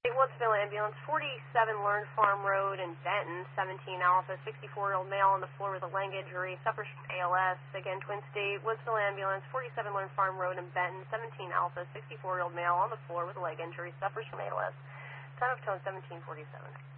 Woodsville Ambulance, 47 Learned Farm Road in Benton, 17 Alpha, 64-year-old male on the floor with a leg injury, suffers from ALS. Again, Twin State, Woodsville Ambulance, 47 Learned Farm Road in Benton, 17 Alpha, 64-year-old male on the floor with a leg injury, suffers from ALS. Time of tone 1747.